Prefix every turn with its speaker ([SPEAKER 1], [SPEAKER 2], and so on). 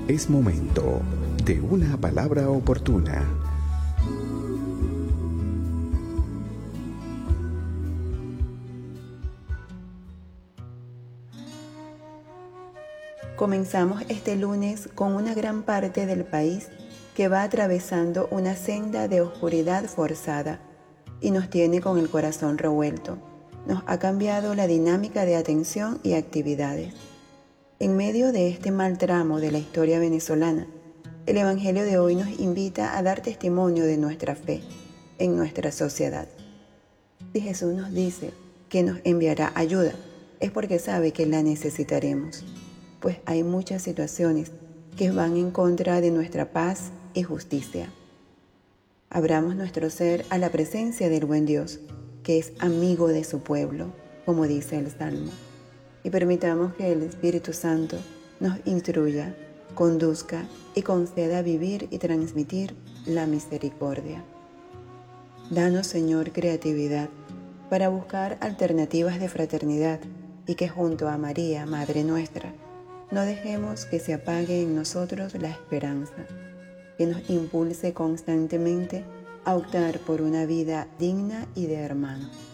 [SPEAKER 1] Es momento de una palabra oportuna.
[SPEAKER 2] Comenzamos este lunes con una gran parte del país que va atravesando una senda de oscuridad forzada y nos tiene con el corazón revuelto. Nos ha cambiado la dinámica de atención y actividades. En medio de este mal tramo de la historia venezolana, el Evangelio de hoy nos invita a dar testimonio de nuestra fe en nuestra sociedad. Si Jesús nos dice que nos enviará ayuda, es porque sabe que la necesitaremos, pues hay muchas situaciones que van en contra de nuestra paz y justicia. Abramos nuestro ser a la presencia del buen Dios, que es amigo de su pueblo, como dice el Salmo, y permitamos que el Espíritu Santo nos instruya, conduzca y conceda vivir y transmitir la misericordia. Danos, Señor, creatividad para buscar alternativas de fraternidad y que junto a María, Madre nuestra, no dejemos que se apague en nosotros la esperanza, que nos impulse constantemente a optar por una vida digna y de hermano.